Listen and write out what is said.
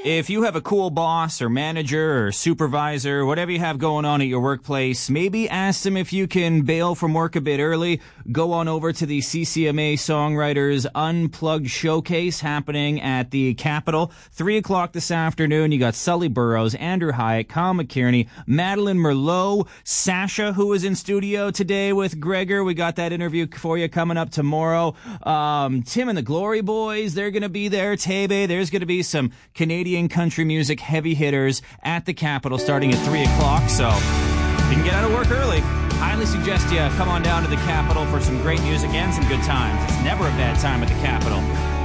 If you have a cool boss or manager or supervisor, whatever you have going on at your workplace, maybe ask them if you can bail from work a bit early. Go on over to the CCMA Songwriters Unplugged Showcase happening at the Capitol. 3 o'clock this afternoon. You got Sully Burrows, Andrew Hyatt, Kyle McKierney, Madeline Merlot, Sasha, who was in studio today with Gregor. We got that interview for you coming up tomorrow. Tim and the Glory Boys, they're going to be there. Tebe, there's going to be some Canadian country music heavy hitters at the Capitol starting at 3 o'clock. So if you can get out of work early, highly suggest you come on down to the Capitol for some great music and some good times. It's never a bad time at the Capitol.